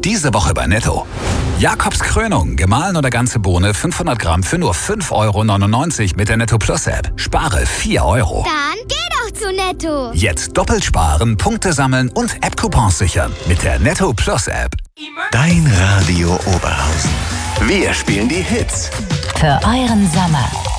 Diese Woche bei Netto. Jakobs Krönung, gemahlen oder ganze Bohne, 500 Gramm für nur 5,99 € mit der Netto Plus App. Spare 4 €. Dann geh doch zu Netto. Jetzt doppelt sparen, Punkte sammeln und App-Coupons sichern mit der Netto Plus App. Dein Radio Oberhausen. Wir spielen die Hits. Für euren Sommer.